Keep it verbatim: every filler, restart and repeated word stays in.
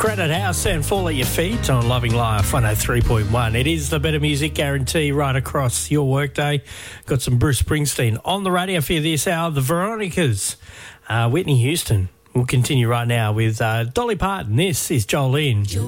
Granite House and Fall at Your Feet on Loving Life one oh three point one. It is the better music guarantee right across your workday. Got some Bruce Springsteen on the radio for you this hour. The Veronicas, uh, Whitney Houston. We'll continue right now with uh, Dolly Parton. This is Jolene.